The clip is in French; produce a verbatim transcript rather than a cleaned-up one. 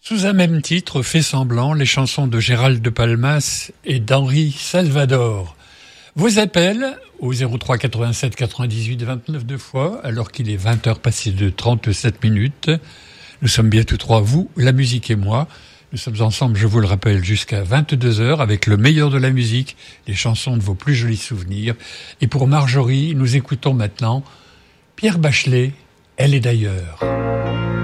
Sous un même titre, fait semblant, les chansons de Gérald de Palmas et d'Henri Salvador. Vos appels au zéro trois quatre-vingt-sept quatre-vingt-dix-huit vingt-neuf deux fois, alors qu'il est vingt heures passées de trente-sept minutes. Nous sommes bien tous trois, vous, la musique et moi. Nous sommes ensemble, je vous le rappelle, jusqu'à vingt-deux heures avec le meilleur de la musique, les chansons de vos plus jolis souvenirs. Et pour Marjorie, nous écoutons maintenant Pierre Bachelet, Elle est d'ailleurs.